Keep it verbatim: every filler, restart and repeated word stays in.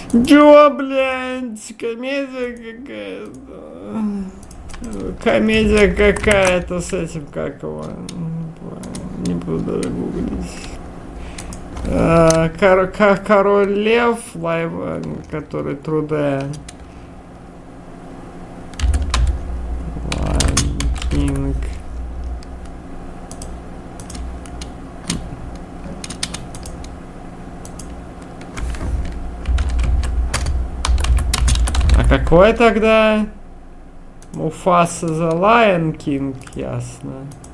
Чё, блядь? Комедия какая-то. Комедия какая-то с этим, как его. Не буду даже гуглить. А, кор кор король Лев, лайв, который Труде. Кинг. А какой тогда? Муфаса the Lion King, ясно.